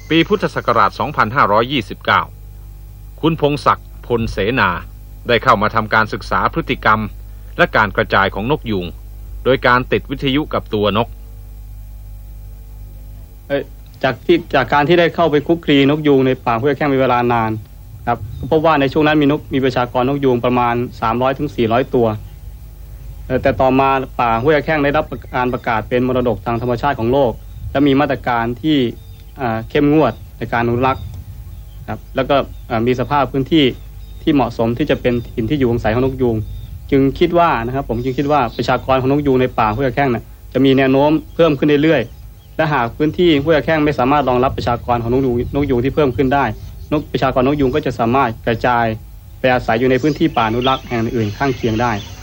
ปีพุทธศักราช 2529 คุณพงศักดิ์พลเสนาได้เข้ามาทำการศึกษาพฤติกรรมและการกระจายของนกยูงโดยการติดวิทยุกับตัวนกจากการที่ได้เข้าไปคุกคีนกยูงในป่าห้วยแข้งเป็นเวลานานครับพบว่าในช่วงนั้นมีประชากรนกยูงประมาณ300 ถึง 400 ตัวแต่ต่อมาป่าห้วยแข้งได้รับการประกาศเป็นมรดกทางธรรมชาติของโลกและมีมาตรการที่เข้มงวดในการอนุรักษ์ครับแล้วก็มีสภาพพื้นที่ที่เหมาะสมที่จะเป็นถิ่นที่อยู่อาศัยของนกยูงจึงคิดว่าประชากรของนกยูงในป่าห้วยแข้งจะมีแนวโน้มเพิ่มขึ้นเรื่อยๆและหากพื้นที่ห้วยแข้งไม่สามารถรองรับประชากรของนกยูงที่เพิ่มขึ้นได้ประชากรนกยูงก็จะสามารถกระจายไปอาศัยอยู่ในพื้นที่ป่าอนุรักษ์แห่งอื่นข้างเคียงได้